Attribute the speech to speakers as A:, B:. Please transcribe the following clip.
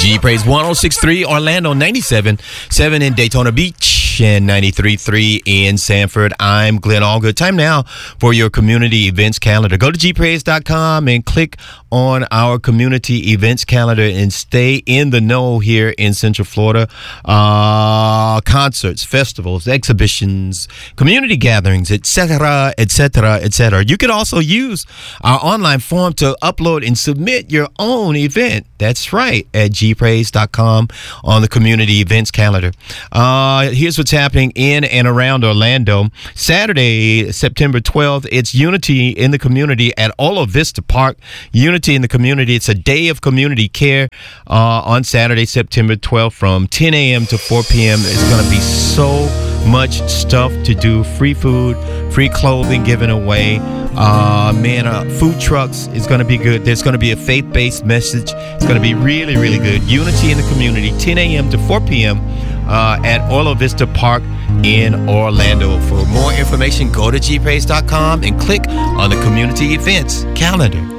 A: G Praise 106.3 Orlando, 97.7 in Daytona Beach, and 93.3 in Sanford. I'm Glenn Allgood. Time now for your community events calendar. Go to gpraise.com and click on our community events calendar and stay in the know here in Central Florida. Concerts, festivals, exhibitions, community gatherings, etc., etc., etc. You can also use our online form to upload and submit your own event. That's right, at gpraise.com on the community events calendar. Here's what's happening in and around Orlando. Saturday, September 12th, it's Unity in the Community at Ola Vista Park. Unity in the Community. It's a day of community care on Saturday, September 12th from 10 a.m. to 4 p.m. It's going to be so much stuff to do. Free food, free clothing given away. Food trucks is going to be good. There's going to be a faith-based message. It's going to be really, really good. Unity in the Community, 10 a.m. to 4 p.m. At Ola Vista Park in Orlando. For more information, go to gpraise.com and click on the community events calendar.